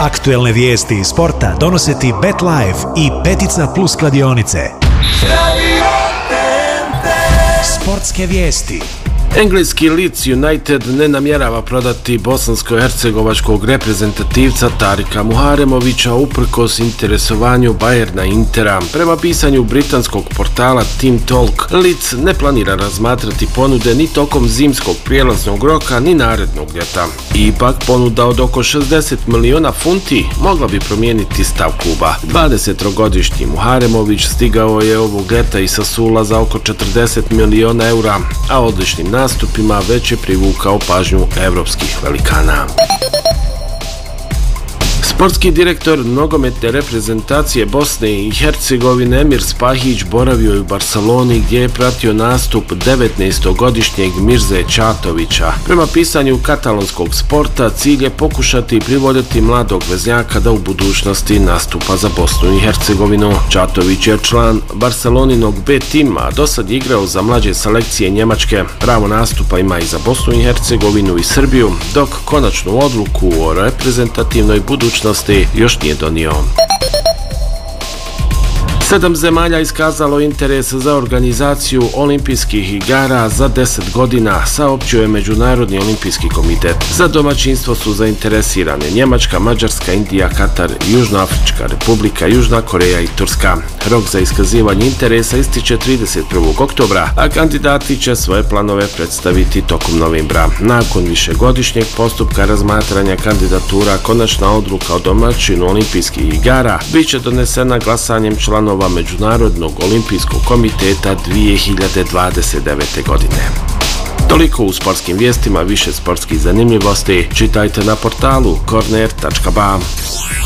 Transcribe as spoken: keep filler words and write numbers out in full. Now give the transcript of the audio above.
Aktuelne vijesti iz sporta donose ti BetLife i Petica Plus kladionice. Sportske vijesti. Engleski Leeds United ne namjerava prodati bosansko-hercegovačkog reprezentativca Tarika Muharemovića uprkos interesovanju Bayerna Intera. Prema pisanju britanskog portala Team Talk, Leeds ne planira razmatrati ponude ni tokom zimskog prijelaznog roka ni narednog ljeta. Ipak ponuda od oko šezdeset miliona funti mogla bi promijeniti stav kluba. dvadesetogodišnji Muharemović stigao je ovog ljeta iz Sassuola za oko četrdeset miliona eura, a odličnim nastupima već je privukao pažnju evropskih velikana. Sportski direktor nogometne reprezentacije Bosne i Hercegovine Emir Spahić boravio je u Barceloni gdje je pratio nastup devetnaestogodišnjeg Mirze Čatovića. Prema pisanju katalonskog Sporta, cilj je pokušati privoljeti mladog veznjaka da u budućnosti nastupa za Bosnu i Hercegovinu. Čatović je član Barceloninog B tima, a dosad je igrao za mlađe selekcije Njemačke. Pravo nastupa ima i za Bosnu i Hercegovinu i Srbiju, dok konačnu odluku o reprezentativnoj budućnosti još nije donio. Sedam zemalja iskazalo interes za organizaciju olimpijskih igara za deset godina, saopćio je Međunarodni olimpijski komitet. Za domaćinstvo su zainteresirane Njemačka, Mađarska, Indija, Katar, Južnoafrička republika, Južna Koreja i Turska. Rok za iskazivanje interesa ističe trideset prvog oktobra, a kandidati će svoje planove predstaviti tokom novembra. Nakon višegodišnjeg postupka razmatranja kandidatura, konačna odluka o domaćinu olimpijskih igara bit će donesena glasanjem članova Međunarodnog olimpijskog komiteta dvije hiljade dvadeset devete. godine. Toliko u sportskim vijestima, više sportskih zanimljivosti čitajte na portalu korner tačka ba.